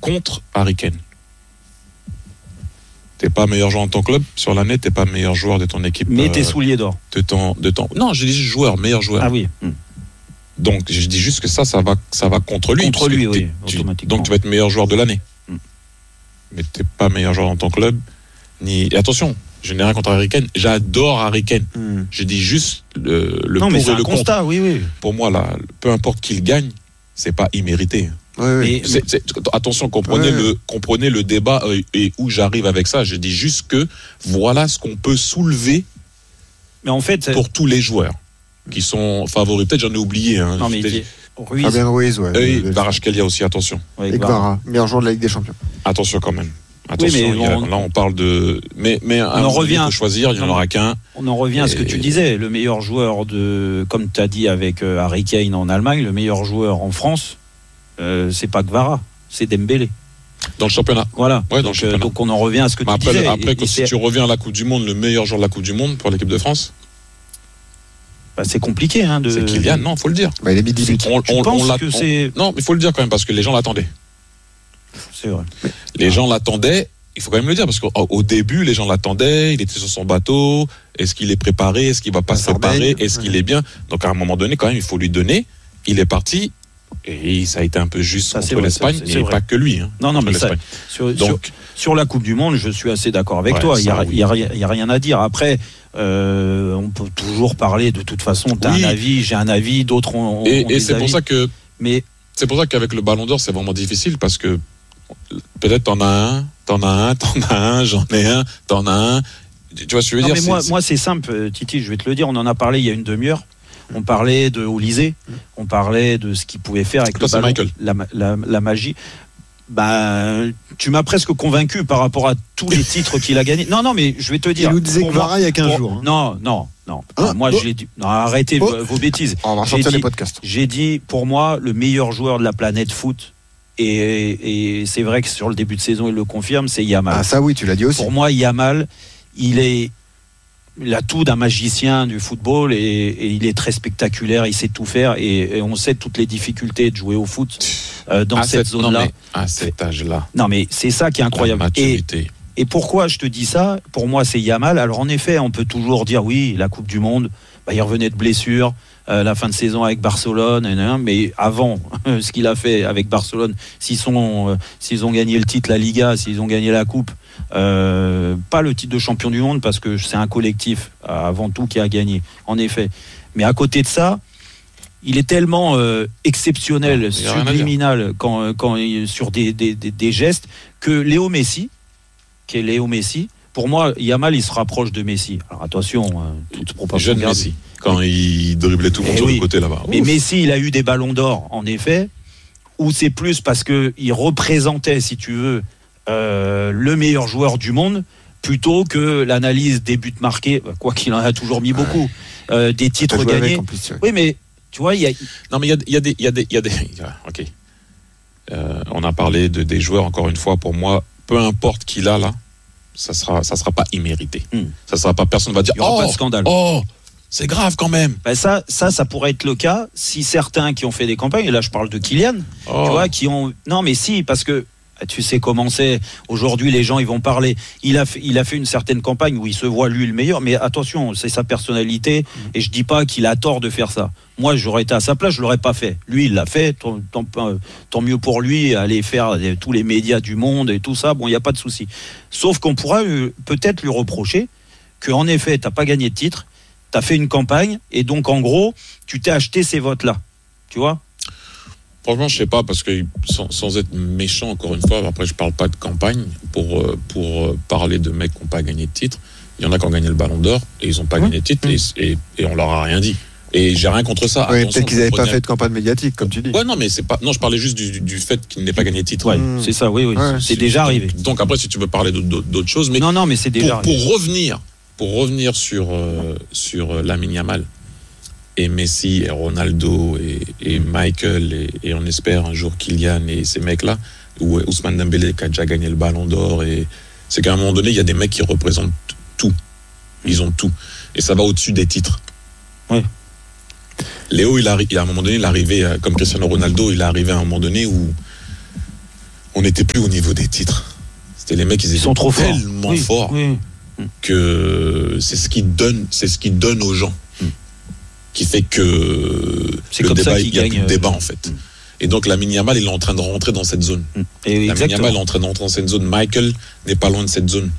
contre Harry Kane. T'es pas meilleur joueur de ton club sur l'année, t'es pas meilleur joueur de ton équipe. Mais t'es souliers d'or. De temps. Non, j'ai dit joueur, meilleur joueur. Ah oui. Donc je dis juste que ça va contre lui. Contre lui, oui, automatiquement. Donc tu vas être meilleur joueur de l'année. Mais t'es pas meilleur joueur dans ton club. Et attention, je n'ai rien contre Harry Kane. J'adore Harry Kane. Je dis juste le non, pour mais c'est et un le constat, contre. oui. Pour moi, là, peu importe qui le gagne, c'est pas immérité. Oui. Attention, comprenez le débat et où j'arrive avec ça. Je dis juste que voilà ce qu'on peut soulever mais en fait, pour tous les joueurs qui sont favoris. Peut-être j'en ai oublié. Non, mais Ruiz. Fabien Ruiz, ouais. Kvaratskhelia aussi, attention. Ouais, Et Kvara, meilleur joueur de la Ligue des Champions. Attention quand même. Attention, Oui, mais là on parle de. Mais on revient. Il faut choisir, il n'y en aura qu'un. On en revient à ce que tu disais. Le meilleur joueur comme tu as dit avec Harry Kane en Allemagne, le meilleur joueur en France, c'est pas Kvara, c'est Dembélé. Dans le championnat. Voilà. Ouais, dans le championnat. Donc on en revient à ce que tu après, disais. Après, si tu reviens à la Coupe du Monde, le meilleur joueur de la Coupe du Monde pour l'équipe de France, c'est compliqué. C'est Kylian, non, faut le dire. Il est mis 10 buts. Non, mais il faut le dire quand même, parce que les gens l'attendaient. C'est vrai. Les gens l'attendaient, il faut quand même le dire, parce qu'au début, les gens l'attendaient, il était sur son bateau, est-ce qu'il est préparé, est-ce qu'il va pas se préparer, est-ce qu'il est bien. Donc à un moment donné, quand même, il faut lui donner. Il est parti, et ça a été un peu juste contre l'Espagne, mais pas que lui. Non, mais ça, sur la Coupe du Monde, je suis assez d'accord avec toi, il n'y a rien à dire. Après, on peut toujours parler, de toute façon, t'as un avis, j'ai un avis, d'autres ont et c'est avis. Pour ça que... Mais c'est pour ça qu'avec le Ballon d'Or, c'est vraiment difficile, parce que peut-être t'en as un, j'en ai un, t'en as un. Tu vois ce que je veux dire? Mais moi, c'est simple, Titi, je vais te le dire, on en a parlé il y a une demi-heure. On parlait de Olysée, on parlait de ce qu'il pouvait faire avec le ballon, la magie. Tu m'as presque convaincu par rapport à tous les titres qu'il a gagnés. Non, mais je vais te dire. Il nous disait Kvara il y a 15 jours. Non. Moi, je l'ai dit. Non, arrêtez vos bêtises. On va sortir les podcasts. J'ai dit, pour moi, le meilleur joueur de la planète foot. Et c'est vrai que sur le début de saison, il le confirme, c'est Yamal. Ah, ça oui, tu l'as dit aussi. Pour moi, Yamal, il a tout d'un magicien du football et il est très spectaculaire, il sait tout faire et on sait toutes les difficultés de jouer au foot dans cette zone-là. À cet âge-là. Non, mais c'est ça qui est incroyable. Et pourquoi je te dis ça? Pour moi, c'est Yamal. Alors en effet, on peut toujours dire oui, la Coupe du Monde, il revenait de blessure. La fin de saison avec Barcelone, mais avant ce qu'il a fait avec Barcelone, s'ils ont gagné le titre, la Liga, s'ils ont gagné la Coupe, pas le titre de champion du monde parce que c'est un collectif avant tout qui a gagné, en effet. Mais à côté de ça, il est tellement exceptionnel, subliminal quand sur des gestes que Léo Messi, pour moi, Yamal, il se rapproche de Messi. Alors attention, toute proportion jeune gardée. Messi, quand il driblait tout le monde sur le côté là-bas. Mais Messi, il a eu des ballons d'or, en effet, où c'est plus parce qu'il représentait, si tu veux, le meilleur joueur du monde, plutôt que l'analyse des buts marqués, quoi qu'il en a toujours mis beaucoup, des titres gagnés. Oui, mais tu vois, il y a... Non, mais il y a des... Ok. On a parlé des joueurs, encore une fois, pour moi, peu importe qui l'a là, ça sera pas immérité. Ça sera pas, personne va dire, il n'y aura pas de scandale. C'est grave quand même. Ça pourrait être le cas si certains qui ont fait des campagnes, et là je parle de Kylian, tu vois, qui ont... Non mais si, parce que tu sais comment c'est, aujourd'hui les gens ils vont parler, il a fait une certaine campagne où il se voit lui le meilleur, mais attention, c'est sa personnalité, et je dis pas qu'il a tort de faire ça. Moi j'aurais été à sa place, je l'aurais pas fait. Lui il l'a fait, tant mieux pour lui, aller faire tous les médias du monde et tout ça, bon il n'y a pas de souci. Sauf qu'on pourra peut-être lui reprocher qu'en effet t'as pas gagné de titre, t'as fait une campagne, et donc en gros tu t'es acheté ces votes là, tu vois. Franchement, je sais pas, parce que sans être méchant, encore une fois, après je parle pas de campagne pour parler de mecs qui n'ont pas gagné de titre. Il y en a qui ont gagné le Ballon d'Or et ils n'ont pas gagné de titre et on leur a rien dit. Et j'ai rien contre ça. Ouais, peut-être qu'ils n'avaient pas fait de campagne médiatique, comme tu dis. Ouais, non, mais c'est pas. Non, je parlais juste du fait qu'ils n'aient pas gagné de titre. Ouais, c'est ça, oui. Ouais, c'est déjà arrivé. Donc après, si tu veux parler d'autres choses, mais non, mais c'est déjà arrivé. Pour revenir sur Lamine Yamal. Et Messi et Ronaldo et Michael et on espère un jour Kylian et ces mecs-là, ou Ousmane Dembélé qui a déjà gagné le Ballon d'Or, et c'est qu'à un moment donné il y a des mecs qui représentent tout, ils ont tout, et ça va au-dessus des titres. Oui. Léo, à un moment donné, il est arrivé comme Cristiano Ronaldo, il est arrivé à un moment donné où on n'était plus au niveau des titres. C'était les mecs, ils sont trop forts. Tellement forts que c'est ce qu'ils donnent aux gens qui fait que c'est comme ça qu'il y a gagne, plus de débat en fait. Et donc Lamine Yamal, il est en train de rentrer dans cette zone. Lamine Yamal est en train de rentrer dans cette zone. Michael n'est pas loin de cette zone.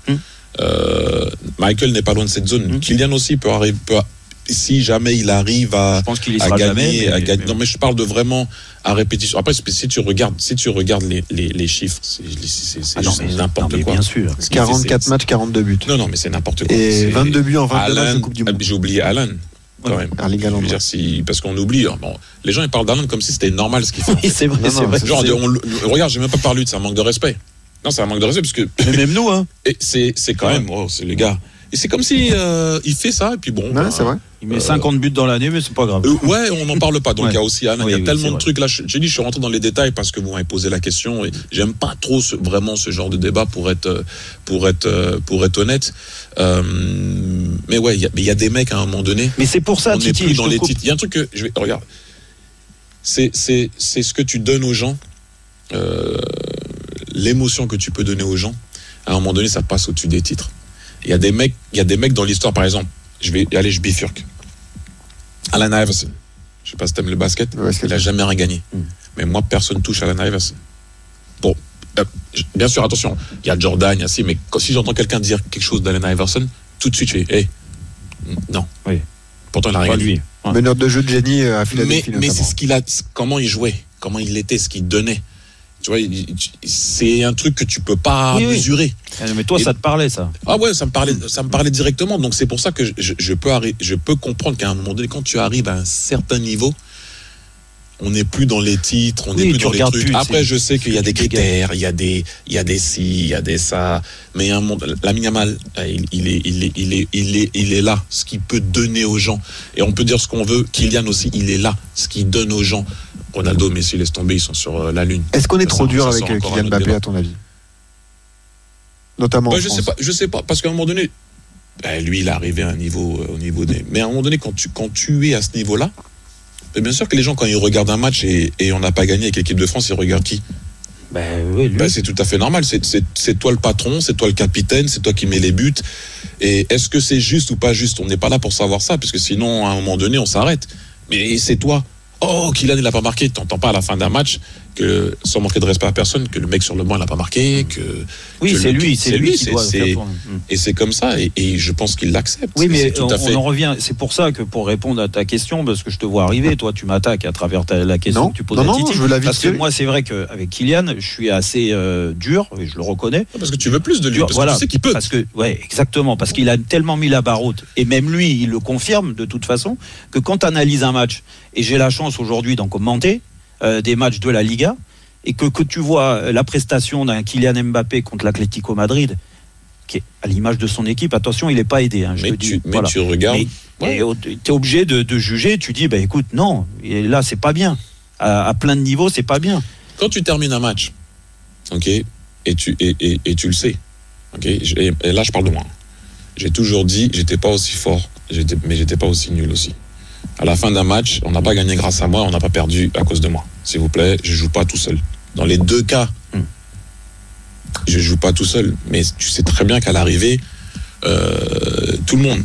Kylian aussi peut arriver. Si jamais il arrive à gagner, non mais je parle de vraiment à répétition. Après si tu regardes les chiffres, c'est juste n'importe quoi. Bien sûr. 44 matchs, 42 buts. Non mais c'est n'importe quoi. Et 22 buts en 22 matchs de Coupe du Monde. J'ai oublié Alan. Quand même. Je veux dire, parce qu'on oublie. Bon, les gens ils parlent d'Alan comme si c'était normal ce qu'il fait. Oui, c'est vrai. Genre, regarde, j'ai même pas parlé de ça, un manque de respect. Non, c'est un manque de respect parce que. Mais même nous, hein. Et c'est quand même, c'est les gars. Et c'est comme si il fait ça et puis bon. Ouais, c'est vrai. Il met 50 buts dans l'année, mais c'est pas grave. Ouais, on n'en parle pas. Donc il y a aussi Alan. Il y a tellement de trucs là. Je suis rentré dans les détails parce que vous m'avez posé la question et j'aime pas trop vraiment ce genre de débat pour être honnête. Mais ouais, il y a des mecs à un moment donné. Mais c'est pour ça, on n'est plus dans les titres. Il y a un truc que regarde. C'est ce que tu donnes aux gens, l'émotion que tu peux donner aux gens. À un moment donné, ça passe au-dessus des titres. Il y a des mecs dans l'histoire, par exemple. Je bifurque. Allen Iverson. Je sais pas si t'aimes le basket. Il a jamais rien gagné. Mais moi, personne touche Allen Iverson. Bon, bien sûr, attention. Il y a Jordan, il y a mais si j'entends quelqu'un dire quelque chose d'Allen Iverson, tout de suite, je fais, non. Oui. Pourtant, il a rien gagné. Meneur de jeu de génie à Philadelphie. Mais c'est ce qu'il a, comment il jouait, comment il était, ce qu'il donnait. Tu vois, c'est un truc que tu peux pas mesurer. Mais toi, ça te parlait, ça. Ah ouais, ça me parlait directement. Donc c'est pour ça que je peux comprendre qu'à un moment donné, quand tu arrives à un certain niveau, on n'est plus dans les titres, on n'est plus dans les trucs. Après, je sais qu'il y a des critères, il y a des ci, il y a des ça. Mais Lamine Yamal, il est là, ce qu'il peut donner aux gens. Et on peut dire ce qu'on veut. Kylian aussi, il est là, ce qu'il donne aux gens. Ronaldo, Messi, laisse tomber, ils sont sur la lune. Est-ce qu'on est trop dur avec Kylian Mbappé, à ton avis? Notamment en France. Je sais pas, parce qu'à un moment donné, lui, il est arrivé à un niveau, au niveau des. Mais à un moment donné, quand tu es à ce niveau-là, bien sûr que les gens, quand ils regardent un match et on n'a pas gagné avec l'équipe de France, ils regardent qui? C'est tout à fait normal. C'est toi le patron, c'est toi le capitaine, c'est toi qui mets les buts. Et est-ce que c'est juste ou pas juste? On n'est pas là pour savoir ça, parce que sinon, à un moment donné, on s'arrête. Mais c'est toi. Oh, Kylian, il n'a pas marqué. T'entends pas à la fin d'un match que, sans manquer de respect à personne, que le mec sur le banc, il n'a pas marqué. C'est lui qui doit faire tourner. Et c'est comme ça. Et je pense qu'il l'accepte. Oui, mais on en revient. C'est pour ça que, pour répondre à ta question, parce que je te vois arriver, toi, tu m'attaques à travers la question que tu poses à Titi. Je veux la parce que moi, c'est vrai qu'avec Kylian, je suis assez dur, et je le reconnais. Parce que tu veux plus de lui, parce que tu sais qu'il peut. Exactement. Parce qu'il a tellement mis la barre haute. Et même lui, il le confirme, de toute façon, que quand tu analyses un match, et j'ai la chance aujourd'hui d'en commenter, des matchs de la Liga, et que tu vois la prestation d'un Kylian Mbappé contre l'Atlético Madrid, qui est à l'image de son équipe, attention, il n'est pas aidé. Tu regardes. Tu es obligé de juger, tu dis, écoute, non, et là, c'est pas bien. À plein de niveaux, c'est pas bien. Quand tu termines un match, ok, et tu le sais, ok, et là, je parle de moi. J'ai toujours dit, j'étais pas aussi fort, mais j'étais pas aussi nul aussi. À la fin d'un match, on n'a pas gagné grâce à moi, on n'a pas perdu à cause de moi. S'il vous plaît, je joue pas tout seul. Dans les deux cas, je joue pas tout seul. Mais tu sais très bien qu'à l'arrivée, tout le monde.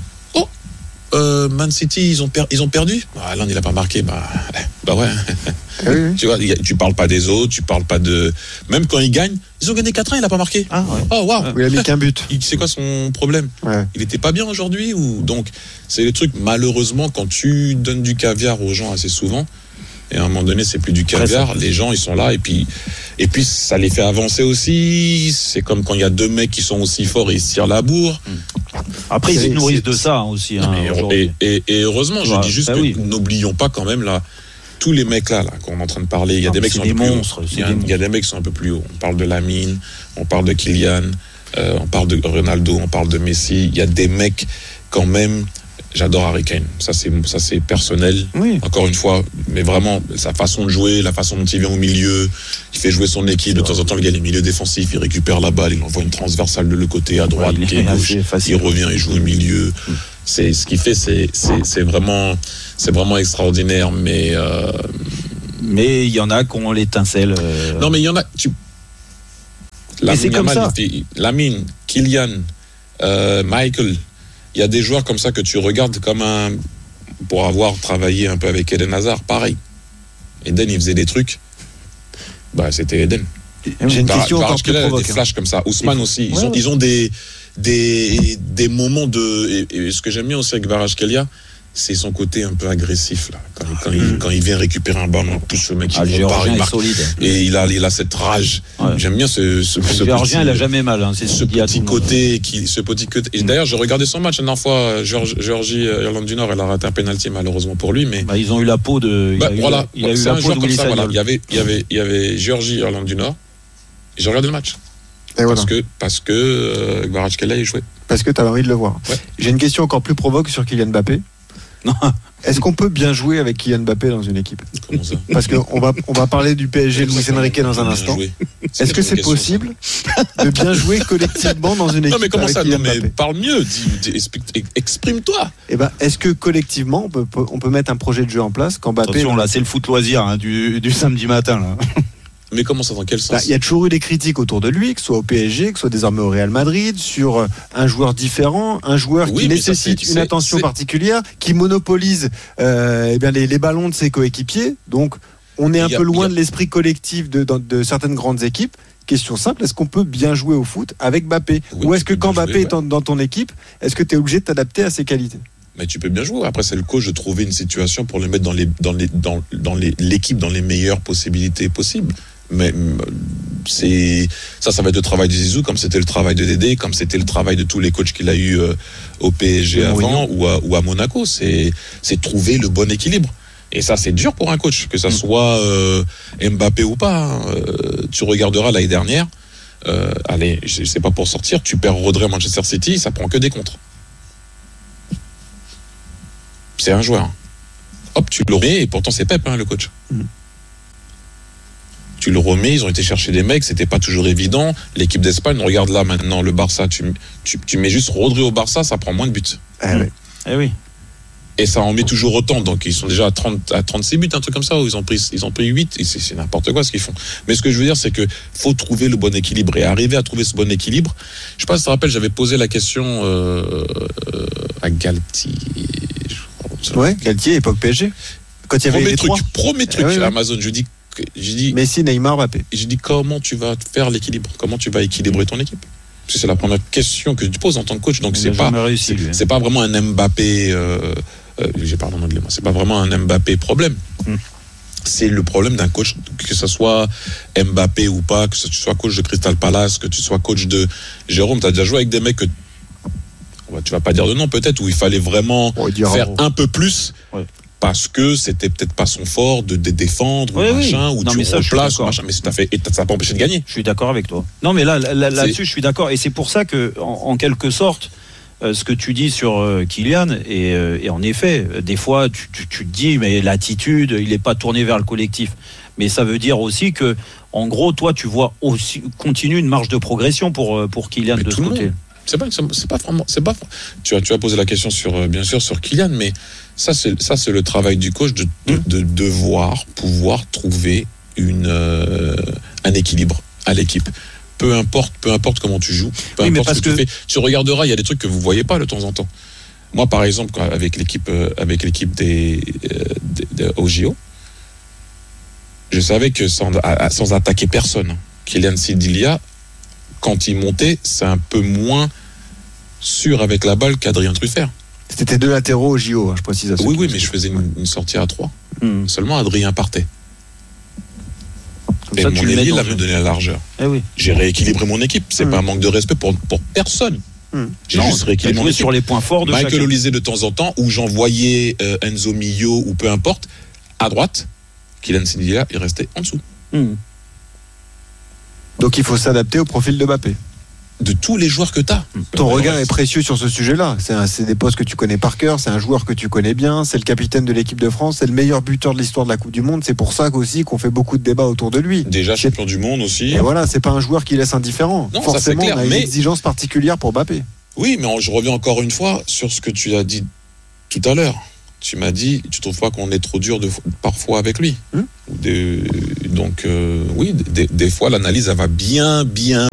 Man City, ils ont perdu. L'un, il a pas marqué. Ouais. Oui. Tu vois, tu parles pas des autres, tu parles pas de. Même quand ils gagnent, ils ont gagné 4-1, il a pas marqué. Ah ouais. Oh waouh. Il a mis qu'un but. C'est quoi son problème? Ouais. Il était pas bien aujourd'hui ou donc c'est le truc. Malheureusement, quand tu donnes du caviar aux gens assez souvent, et à un moment donné, c'est plus du caviar. Les gens, ils sont là et puis ça les fait avancer aussi. C'est comme quand il y a deux mecs qui sont aussi forts et ils se tirent la bourre. Après, ils se nourrissent de ça aussi. Et heureusement, je dis juste que n'oublions pas quand même là. Tous les mecs là qu'on est en train de parler, il y a des mecs qui sont un peu monstres. Il y a des mecs qui sont un peu plus hauts. On parle de Lamine, on parle de Kylian, on parle de Ronaldo, on parle de Messi. Il y a des mecs quand même. J'adore Harry Kane. Ça c'est personnel. Oui. Encore une fois, mais vraiment sa façon de jouer, la façon dont il vient au milieu, il fait jouer son équipe. De temps en temps, il gagne les milieux défensifs, il récupère la balle, il envoie une transversale de le côté à droite, pied gauche. Il revient, il joue au milieu. C'est ce qu'il fait, c'est vraiment extraordinaire. Mais il y en a qui ont l'étincelle. Non, mais il y en a. c'est comme ça. Lamine, Kylian, Michael, il y a des joueurs comme ça que tu regardes comme pour avoir travaillé un peu avec Eden Hazard, pareil. Eden, il faisait des trucs. C'était Eden. J'ai une question encore plus provoque. Des flashs comme ça. Ousmane aussi. Ils ont des moments de. Et ce que j'aime bien aussi avec Kvaratskhelia, c'est son côté un peu agressif là. Quand il vient récupérer un ballon, il pousse le mec, il repart, il marque. Et il a cette rage. Ouais. J'aime bien ce Géorgien, il a jamais mal. Hein. C'est ce petit côté Et d'ailleurs, j'ai regardé son match la dernière fois. Géorgie, Irlande du Nord, elle a raté un penalty malheureusement pour lui, mais ils ont eu la peau de. Il a eu la peau de Willy Sagnol. Il y avait Géorgie, Irlande du Nord. Et j'ai regardé le match. Parce que Kvaratskhelia est joué. Parce que tu as envie de le voir. Ouais. J'ai une question encore plus provoque sur Kylian Mbappé. Non. Est-ce qu'on peut bien jouer avec Kylian Mbappé dans une équipe ? Comment ça ? Parce qu'on va parler du PSG de Luis Enrique dans un instant. Est-ce que c'est possible de bien jouer collectivement dans une équipe ? Non mais comment ça ? Parle mieux, exprime-toi. Est-ce que collectivement on peut mettre un projet de jeu en place quand Mbappé... Attention là, c'est le foot loisir du samedi matin là. Mais comment ça, dans quel sens ? Il y a toujours eu des critiques autour de lui, que ce soit au PSG, que ce soit désormais au Real Madrid, sur un joueur différent, un joueur qui nécessite une attention particulière, qui monopolise les ballons de ses coéquipiers. Donc, on est un peu loin de l'esprit collectif de certaines grandes équipes. Question simple, est-ce qu'on peut bien jouer au foot avec Mbappé ? Ou est-ce que quand Mbappé est dans ton équipe, est-ce que tu es obligé de t'adapter à ses qualités ? Mais tu peux bien jouer. Après, c'est le coach de trouver une situation pour le mettre dans l'équipe dans les meilleures possibilités possibles. Mais ça va être le travail de Zizou, comme c'était le travail de Dédé, comme c'était le travail de tous les coachs qu'il a eu au PSG avant ou à Monaco. C'est trouver le bon équilibre. Et ça, c'est dur pour un coach, que ça soit Mbappé ou pas. Tu regarderas l'année dernière, je sais pas pour sortir, tu perds Rodri à Manchester City, ça prend que des contres. C'est un joueur. Hop, tu le remets, et pourtant c'est Pep, le coach. Tu le remets, ils ont été chercher des mecs, c'était pas toujours évident. L'équipe d'Espagne, regarde là maintenant le Barça, tu mets juste Rodri au Barça, ça prend moins de buts. Oui. Et ça en met toujours autant, donc ils sont déjà à 36 buts, un truc comme ça, où ils ont pris 8, et c'est n'importe quoi ce qu'ils font. Mais ce que je veux dire, c'est que faut trouver le bon équilibre, et arriver à trouver ce bon équilibre. Je sais pas si tu te rappelles, j'avais posé la question à Galtier. Galtier, époque PSG. Quand il y avait premier truc à Amazon, j'ai dit Messi, Neymar, Mbappé. J'ai dit comment tu vas faire l'équilibre, comment tu vas équilibrer ton équipe. Parce que c'est la première question que tu poses en tant que coach. Donc c'est pas vraiment un Mbappé. J'ai parlé en anglais. C'est pas vraiment un Mbappé problème. C'est le problème d'un coach, que ce soit Mbappé ou pas, que tu sois coach de Crystal Palace, que tu sois coach de Jérôme. Tu as déjà joué avec des mecs que tu vas pas dire de nom peut-être, où il fallait vraiment faire un peu plus. Ouais. Parce que c'était peut-être pas son fort de défendre ou tu replaces ou machin, mais ça n'a pas empêché de gagner. Je suis d'accord avec toi. Non mais là-dessus je suis d'accord, et c'est pour ça que en quelque sorte ce que tu dis sur Kylian et en effet des fois tu te dis mais l'attitude, il n'est pas tourné vers le collectif, mais ça veut dire aussi que en gros toi tu vois aussi continue une marge de progression pour Kylian de ce côté. C'est pas vraiment. Tu as posé la question bien sûr sur Kylian, mais ça c'est le travail du coach de devoir pouvoir trouver un équilibre à l'équipe. Peu importe comment tu joues, peu importe ce que tu fais. Tu regarderas, il y a des trucs que vous voyez pas de temps en temps. Moi, par exemple, avec l'équipe des OGO, je savais que sans attaquer personne, Kylian Sidilia, quand il montait, c'est un peu moins sûr avec la balle qu'Adrien Truffert. C'était deux latéraux au JO, je précise. Oui, mais je faisais une sortie à 3. Seulement Adrien partait. Et mon ailier, il me donnait la largeur. J'ai rééquilibré mon équipe. C'est pas un manque de respect pour personne. J'ai juste rééquilibré mon équipe. Sur les points forts de Michael Olise de temps en temps, où j'envoyais Enzo Millo ou peu importe, à droite. Kylian Sidilia, il restait en dessous. Donc il faut s'adapter au profil de Mbappé. De tous les joueurs que tu as. Ton regard est précieux sur ce sujet-là. C'est des postes que tu connais par cœur, c'est un joueur que tu connais bien, c'est le capitaine de l'équipe de France, c'est le meilleur buteur de l'histoire de la Coupe du Monde. C'est pour ça aussi qu'on fait beaucoup de débats autour de lui. Déjà champion du monde aussi. Et voilà, c'est pas un joueur qui laisse indifférent. Non, forcément, ça, c'est clair, on a une exigence particulière pour Mbappé. Oui, mais je reviens encore une fois sur ce que tu as dit tout à l'heure. tu m'as dit, tu trouves pas qu'on est trop dur parfois avec lui? Donc, oui, des fois, l'analyse, elle va bien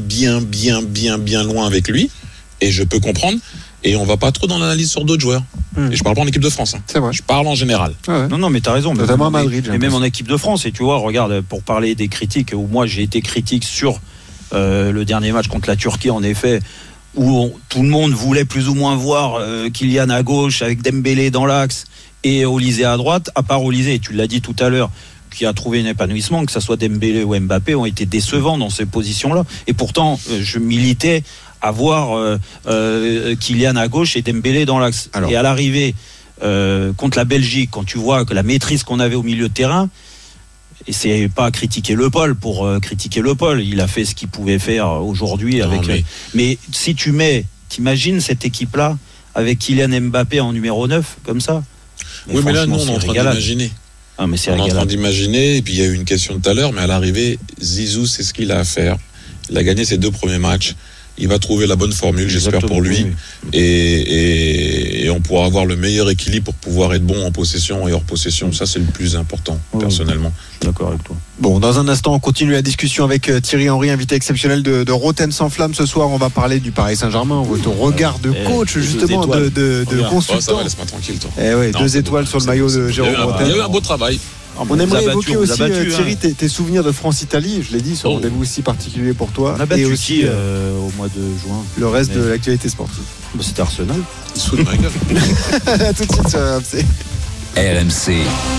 loin avec lui. Et je peux comprendre. Et on va pas trop dans l'analyse sur d'autres joueurs. Et je parle pas en équipe de France. C'est vrai. Je parle en général. Ouais. Non, mais t'as raison. Notamment à Madrid. Et même en équipe de France. Et tu vois, regarde, pour parler des critiques, où moi j'ai été critique sur le dernier match contre la Turquie, en effet, où tout le monde voulait plus ou moins voir Kylian à gauche avec Dembélé dans l'axe et Olysée à droite, à part Olysée, tu l'as dit tout à l'heure, qui a trouvé un épanouissement, que ce soit Dembélé ou Mbappé, ont été décevants dans ces positions-là. Et pourtant, je militais à voir Kylian à gauche et Dembélé dans l'axe. Et à l'arrivée contre la Belgique, quand tu vois que la maîtrise qu'on avait au milieu de terrain, et c'est pas critiquer Le Paul pour critiquer Le Paul, il a fait ce qu'il pouvait faire aujourd'hui mais si t'imagines cette équipe-là avec Kylian Mbappé en numéro 9 comme ça. Oui, mais là, nous, on est en train d'imaginer. Ah, mais c'est on est en train d'imaginer, et puis il y a eu une question tout à l'heure, mais à l'arrivée, Zizou, c'est ce qu'il a à faire. Il a gagné ses 2 premiers matchs. Il va trouver la bonne formule, j'espère pour lui. Oui. Et on pourra avoir le meilleur équilibre pour pouvoir être bon en possession et hors possession. Ça, c'est le plus important, personnellement. Je suis d'accord avec toi. Bon, dans un instant, on continue la discussion avec Thierry Henry, invité exceptionnel de Rotten sans flamme. Ce soir, on va parler du Paris Saint-Germain. Votre regard de coach, justement, de consultant. Ça va, laisse-moi tranquille, toi. 2 étoiles sur le maillot de Jérôme Rotten. Il y a eu un beau travail. On aimerait évoquer aussi, Thierry, tes souvenirs de France-Italie. Je l'ai dit, ce rendez-vous aussi particulier pour toi. On a battu aussi au mois de juin. Le reste de l'actualité sportive. C'était Arsenal. Il se fout de ma gueule. Tout de suite sur RMC. RMC.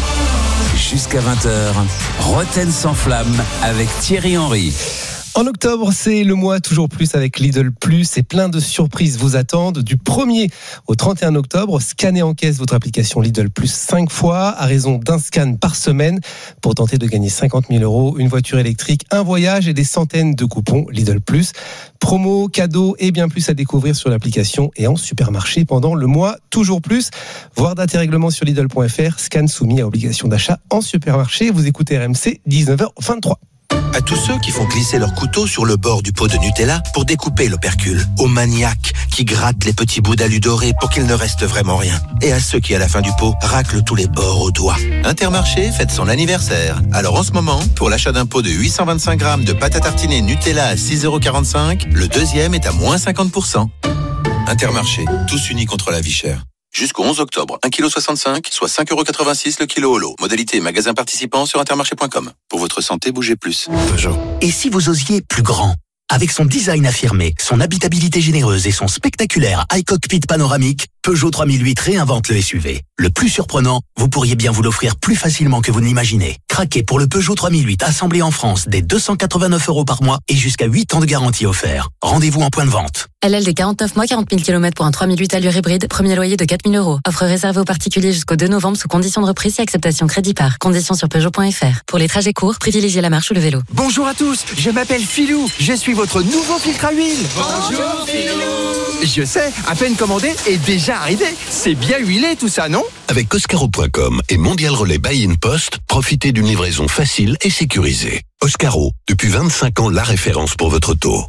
Jusqu'à 20h. Rotten sans flamme avec Thierry Henry. En octobre, c'est le mois toujours plus avec Lidl Plus et plein de surprises vous attendent. Du 1er au 31 octobre, scannez en caisse votre application Lidl Plus 5 fois à raison d'un scan par semaine pour tenter de gagner 50 000 €, une voiture électrique, un voyage et des centaines de coupons Lidl Plus. Promo, cadeaux et bien plus à découvrir sur l'application et en supermarché pendant le mois toujours plus. Voir date et règlement sur Lidl.fr, scan soumis à obligation d'achat en supermarché. Vous écoutez RMC, 19h23. À tous ceux qui font glisser leur couteau sur le bord du pot de Nutella pour découper l'opercule, aux maniaques qui grattent les petits bouts d'alu doré pour qu'il ne reste vraiment rien, et à ceux qui à la fin du pot raclent tous les bords au doigt. Intermarché fête son anniversaire. Alors en ce moment, pour l'achat d'un pot de 825 grammes de pâte à tartiner Nutella à 6,45 €, le deuxième est à moins 50%. Intermarché, tous unis contre la vie chère. Jusqu'au 11 octobre, 1,65 kg, soit 5,86 € le kilo au lot. Modalité magasin participant sur intermarché.com. Pour votre santé, bougez plus. Peugeot. Et si vous osiez plus grand ? Avec son design affirmé, son habitabilité généreuse et son spectaculaire high cockpit panoramique, Peugeot 3008 réinvente le SUV. Le plus surprenant, vous pourriez bien vous l'offrir plus facilement que vous ne l'imaginez. Craquez pour le Peugeot 3008 assemblé en France dès 289 € par mois et jusqu'à 8 ans de garantie offert. Rendez-vous en point de vente. LLD 49 mois, 40 000 km pour un 3008 allure hybride, premier loyer de 4 000 €. Offre réservée aux particuliers jusqu'au 2 novembre sous conditions de reprise et acceptation crédit par. Conditions sur Peugeot.fr. Pour les trajets courts, privilégiez la marche ou le vélo. Bonjour à tous, je m'appelle Philou, je suis votre nouveau filtre à huile. Bonjour Philou. Je sais, à peine commandé et déjà arrivé. C'est bien huilé tout ça, non ? Avec Oscaro.com et Mondial Relais Buy-in Post, profitez d'une livraison facile et sécurisée. Oscaro, depuis 25 ans la référence pour votre auto.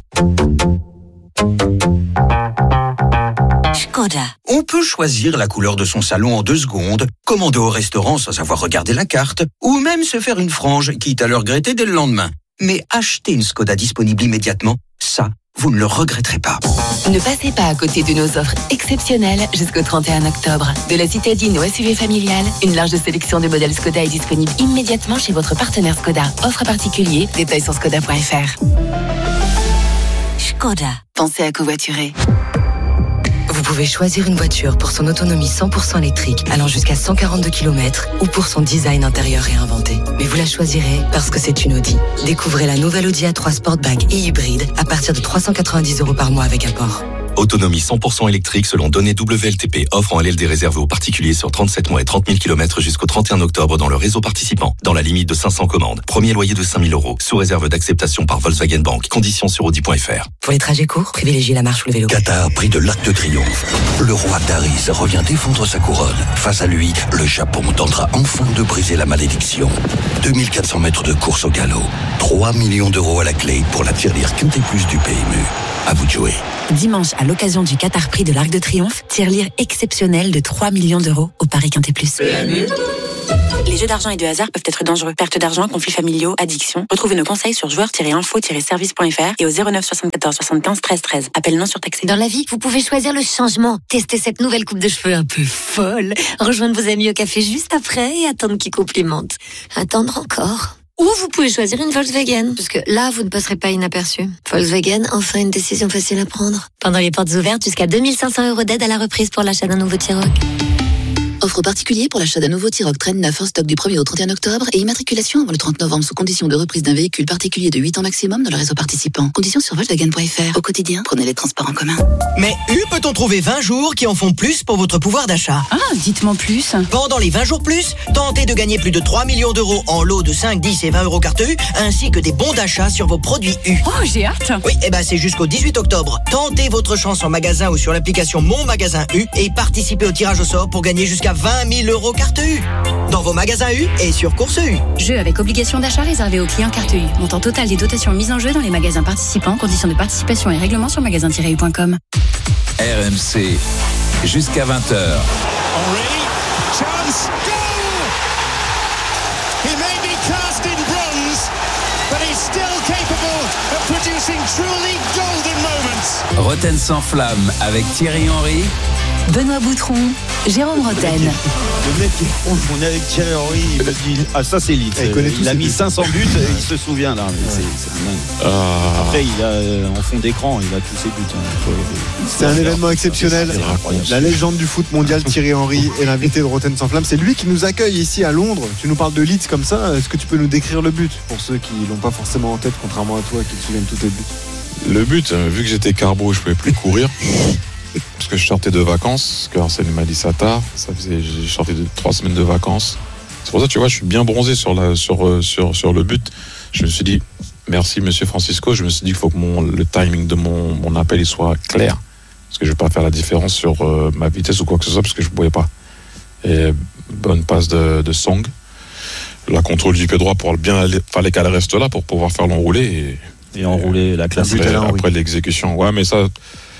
Skoda. On peut choisir la couleur de son salon en 2 secondes, commander au restaurant sans avoir regardé la carte, ou même se faire une frange, quitte à le regretter dès le lendemain. Mais acheter une Skoda disponible immédiatement, ça, vous ne le regretterez pas. Ne passez pas à côté de nos offres exceptionnelles jusqu'au 31 octobre. De la citadine au SUV familial, une large sélection de modèles Skoda est disponible immédiatement chez votre partenaire Skoda. Offre particulier, détails sur skoda.fr. Skoda. Pensez à covoiturer. Vous pouvez choisir une voiture pour son autonomie 100% électrique allant jusqu'à 142 km ou pour son design intérieur réinventé. Mais vous la choisirez parce que c'est une Audi. Découvrez la nouvelle Audi A3 Sportback et hybride à partir de 390 € par mois avec apport. Autonomie 100% électrique selon données WLTP. Offre en LLD réservé aux particuliers sur 37 mois et 30 000 km jusqu'au 31 octobre dans le réseau participant. Dans la limite de 500 commandes. Premier loyer de 5 000 €. Sous réserve d'acceptation par Volkswagen Bank. Conditions sur Audi.fr. Pour les trajets courts, privilégiez la marche ou le vélo. Qatar, prix de l'Arc de Triomphe. Le roi Taris revient défendre sa couronne. Face à lui, le Japon tentera enfin de briser la malédiction. 2400 mètres de course au galop. 3 millions € à la clé pour la tirelire Quintet Plus du PMU. À vous de jouer. Dimanche à l'occasion du Qatar Prix de l'Arc de Triomphe, tirelire exceptionnel de 3 millions d'euros au Paris Quintet Plus. Les jeux d'argent et de hasard peuvent être dangereux. Perte d'argent, conflits familiaux, addiction. Retrouvez nos conseils sur joueurs-info-service.fr et au 09 74 75 13 13. Appel non surtaxé. Dans la vie, vous pouvez choisir le changement. Testez cette nouvelle coupe de cheveux un peu folle. Rejoindre vos amis au café juste après et attendre qu'ils complimentent. Attendre encore. Ou vous pouvez choisir une Volkswagen, parce que là, vous ne passerez pas inaperçu. Volkswagen, enfin une décision facile à prendre. Pendant les portes ouvertes, jusqu'à 2500 € d'aide à la reprise pour l'achat d'un nouveau T-Roc. Offre particulier pour l'achat d'un nouveau T-Roc Traîne 9 en stock du 1er au 31 octobre et immatriculation avant le 30 novembre sous condition de reprise d'un véhicule particulier de 8 ans maximum dans le réseau participant. Conditions sur Volkswagen.fr. Au quotidien, prenez les transports en commun. Mais peut-on trouver 20 jours qui en font plus pour votre pouvoir d'achat? Ah, dites-moi plus. Pendant les 20 jours plus, tentez de gagner plus de 3 millions d'euros en lots de 5, 10 et 20 € carte U, ainsi que des bons d'achat sur vos produits U. Oh, j'ai hâte. Oui, c'est jusqu'au 18 octobre. Tentez votre chance en magasin ou sur l'application Mon Magasin U et participez au tirage au sort pour gagner jusqu'à 20 000 € carte U. Dans vos magasins U et sur Course U. Jeu avec obligation d'achat réservé aux clients carte U. Montant total des dotations mises en jeu dans les magasins participants. Conditions de participation et règlements sur magasin-u.com. RMC, jusqu'à 20h. Henry, chance, goal! He may be cast in bronze, but he's still capable of producing truly golden moments. Roten sans flamme avec Thierry Henry. Benoît Boutron, Jérôme Roten. Le mec, on est avec Thierry Henry, il me dit ça c'est lit. Il a mis 500 buts, il se souvient là. C'est dingue. Après, il a en fond d'écran, il a tous ses buts. C'est un événement exceptionnel. La légende du foot mondial, Thierry Henry, est l'invité de Roten sans flamme. C'est lui qui nous accueille ici à Londres. Tu nous parles de Leeds comme ça. Est-ce que tu peux nous décrire le but pour ceux qui l'ont pas forcément en tête, contrairement à toi qui te souviennent tous tes buts? Le but, vu que j'étais carbo, je pouvais plus courir. Parce que je sortais de vacances, que Arsène m'a dit ça tard. J'ai sorti de 3 semaines de vacances. C'est pour ça, tu vois, je suis bien bronzé sur le but. Je me suis dit, merci monsieur Francisco. Je me suis dit qu'il faut que le timing de mon appel il soit clair. Parce que je ne vais pas faire la différence sur ma vitesse ou quoi que ce soit, parce que je ne pouvais pas. Et bonne passe de Song. La contrôle du pied droit pour fallait qu'elle reste là pour pouvoir faire l'enroulé. Et enrouler la classe. Après l'exécution. Ouais, mais ça.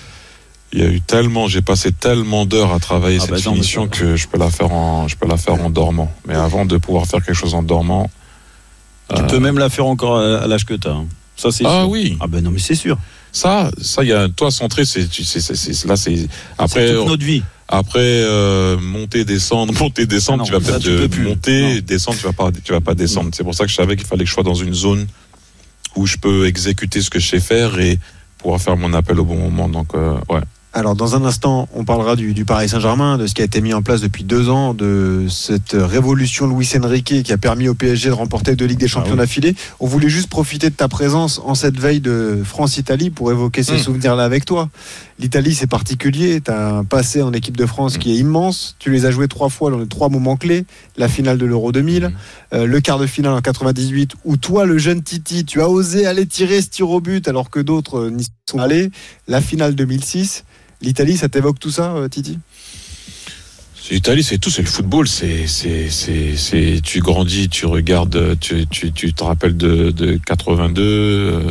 J'ai passé tellement d'heures à travailler cette finition que je peux la faire en dormant. Mais avant de pouvoir faire quelque chose en dormant. Tu peux même la faire encore à l'âge que tu as. Ça, c'est sûr. Oui. Ah ben non, mais c'est sûr. Ça, il y a, toi, centré, là, c'est, après. C'est toute notre vie. Après, monter, descendre, tu vas peut-être monter, descendre, tu vas pas descendre. C'est pour ça que je savais qu'il fallait que je sois dans une zone où je peux exécuter ce que je sais faire et pouvoir faire mon appel au bon moment. Donc, ouais. Alors dans un instant, on parlera du Paris Saint-Germain, de ce qui a été mis en place depuis 2 ans, de cette révolution Luis Enrique qui a permis au PSG de remporter 2 Ligues des Champions d'affilée. On voulait juste profiter de ta présence en cette veille de France-Italie pour évoquer ces souvenirs-là avec toi. L'Italie, c'est particulier. Tu as un passé en équipe de France qui est immense. Tu les as joués 3 fois dans les 3 moments clés. La finale de l'Euro 2000, le quart de finale en 98, où toi, le jeune Titi, tu as osé aller tirer ce tir au but alors que d'autres n'y sont allés. La finale 2006. L'Italie, ça t'évoque tout ça, Titi? L'Italie, c'est tout, c'est le football. Tu grandis, tu regardes, tu te rappelles de 82.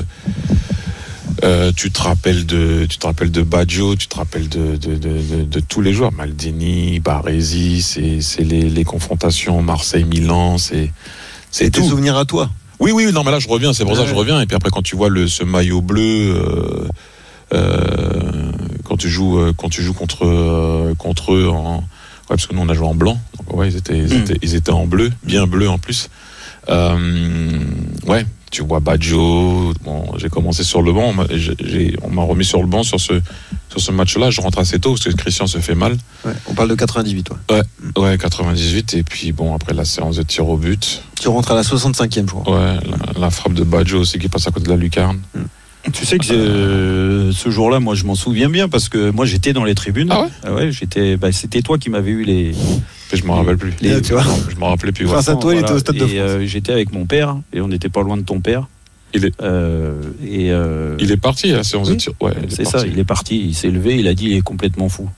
Tu te rappelles de Baggio, tu te rappelles de tous les joueurs, Maldini, Baresi, c'est les confrontations Marseille-Milan, c'est tout. Tes souvenirs à toi. Oui, non, mais là je reviens, c'est pour ça que je reviens. Et puis après, quand tu vois ce maillot bleu. Quand tu joues contre eux parce que nous on a joué en blanc, donc ouais, ils étaient en bleu, bien bleu en plus. Ouais, tu vois Baggio. Bon, j'ai commencé sur le banc, on m'a remis sur le banc sur ce match-là. Je rentre assez tôt parce que Christian se fait mal. Ouais, on parle de 98, toi. Ouais, 98. Et puis bon, après la séance de tir au but. Tu rentres à la 65e, je crois. Ouais, la frappe de Baggio aussi qui passe à côté de la lucarne. Tu sais que ce jour-là, moi, je m'en souviens bien parce que moi, j'étais dans les tribunes. Ah ouais, c'était toi qui m'avais eu les. Je m'en rappelle plus. Tu vois. Je m'en rappelais plus. Grâce à toi, il était au Stade de France. J'étais avec mon père et on n'était pas loin de ton père. Il est parti à la séance de tir. Ouais, c'est ça. Il est parti. Il s'est levé. Il a dit, il est complètement fou.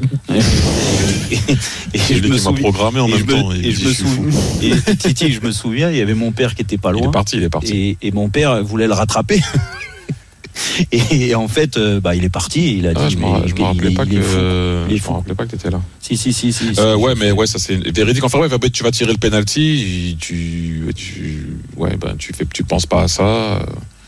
et je me m'a programmé en même temps. Et Titi, je me souviens, il y avait mon père qui était pas loin. Il est parti. Et mon père voulait le rattraper. Et en fait, il est parti. Il a dit. Je me rappelais pas que t'étais là. Si. Ça c'est véridique. Enfin tu vas tirer le penalty, tu penses pas à ça.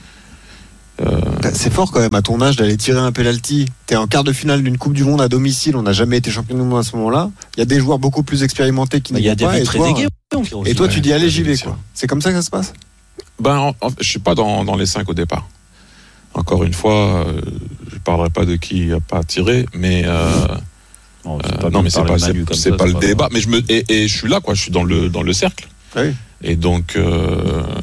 C'est fort quand même à ton âge d'aller tirer un penalty. T'es en quart de finale d'une Coupe du Monde à domicile. On n'a jamais été champion du monde à ce moment-là. Il y a des joueurs beaucoup plus expérimentés qui n'y vont pas. Et toi, tu dis allez, j'y vais quoi. C'est comme ça que ça se passe. Je suis pas dans les 5 au départ. Encore une fois, je parlerai pas de qui a pas tiré, mais non, mais c'est pas le débat. Mais je suis là quoi. Je suis dans le cercle. Oui. Et donc.